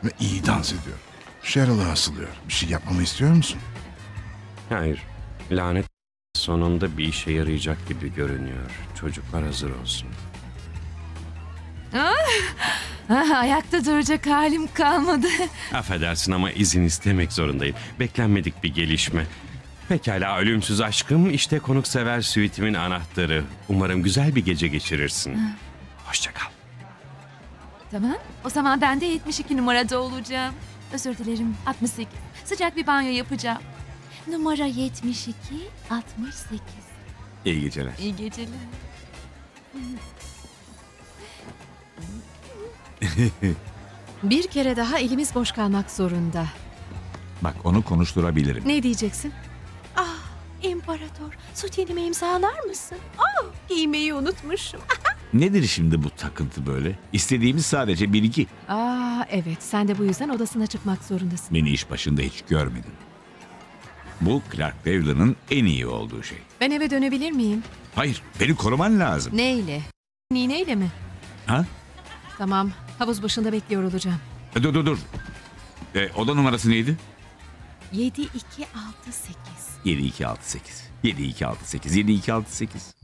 Ve iyi dans ediyor. Cheryl'a asılıyor. Bir şey yapmamı istiyor musun? Hayır, lanet sonunda bir işe yarayacak gibi görünüyor. Çocuklar hazır olsun. Ayakta duracak halim kalmadı. Affedersin ama izin istemek zorundayım. Beklenmedik bir gelişme. Pekala ölümsüz aşkım, işte konuksever suite'imin anahtarı. Umarım güzel bir gece geçirirsin. Hoşça kal. Tamam. O zaman ben de 72 numarada olacağım. Özür dilerim. 68. Sıcak bir banyo yapacağım. Numara 72, 68. İyi geceler. İyi geceler. Bir kere daha elimiz boş kalmak zorunda. Bak onu konuşturabilirim. Ne diyeceksin? Ah, imparator, sütyenimi imzalar mısın? Ah, giymeyi unutmuşum. Nedir şimdi bu takıntı böyle? İstediğimiz sadece bilgi. Evet, sen de bu yüzden odasına çıkmak zorundasın. Beni iş başında hiç görmedin. Bu Clark Devlin'in en iyi olduğu şey. Ben eve dönebilir miyim? Hayır, beni koruman lazım. Neyle? İğneyle mi? Ha? Tamam, havuz başında bekliyor olacağım. Dur. Oda numarası neydi? 7268. 7268. 7268. 7268.